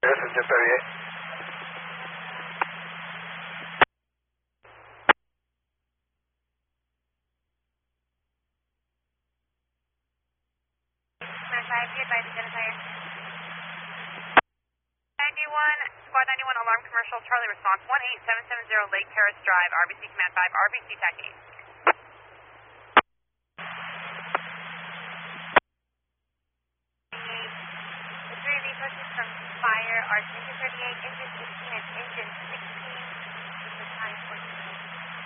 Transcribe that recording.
This is just 38. Squad 91, alarm commercial, Charlie response 18770 Lake Terrace Drive, RBC Command 5, RBC TAC 8. The 3 of the approaches from fire are engine 38, engine 18, and engine 16. The time 14.